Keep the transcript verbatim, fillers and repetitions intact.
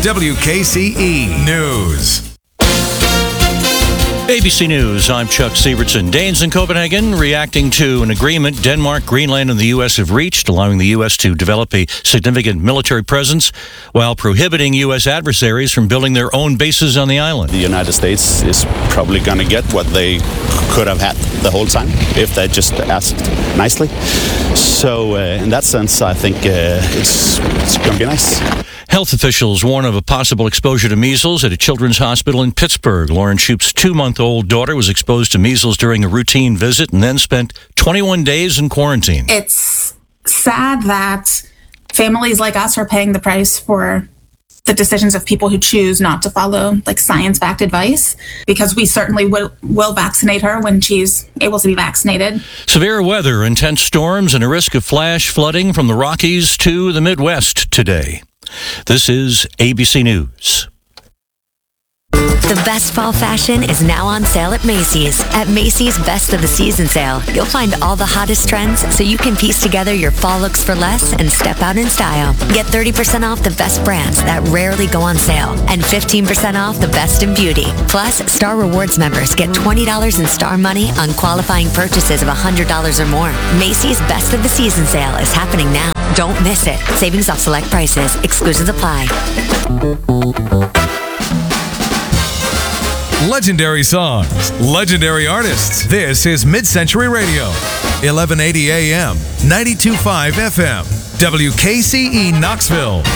W K C E News. A B C News, I'm Chuck Sievertson. Danes in Copenhagen reacting to an agreement Denmark, Greenland, and the U S have reached, allowing the U S to develop a significant military presence while prohibiting U S adversaries from building their own bases on the island. The United States is probably going to get what they could have had the whole time if they just asked nicely. So uh, in that sense, I think uh, it's, it's going to be nice. Health officials warn of a possible exposure to measles at a children's hospital in Pittsburgh. Lauren Shoup's two-month-old daughter was exposed to measles during a routine visit and then spent twenty-one days in quarantine. It's sad that families like us are paying the price for the decisions of people who choose not to follow like science-backed advice, because we certainly will, will vaccinate her when she's able to be vaccinated. Severe weather, intense storms, and a risk of flash flooding from the Rockies to the Midwest today. This is A B C News. The best fall fashion is now on sale at Macy's. At Macy's Best of the Season sale, you'll find all the hottest trends so you can piece together your fall looks for less and step out in style. Get thirty percent off the best brands that rarely go on sale and fifteen percent off the best in beauty. Plus, Star Rewards members get twenty dollars in Star Money on qualifying purchases of one hundred dollars or more. Macy's Best of the Season sale is happening now. Don't miss it. Savings off select prices. Exclusions apply. Legendary songs, legendary artists. This is Mid-Century Radio, eleven eighty A M, ninety-two point five F M, W K C E Knoxville.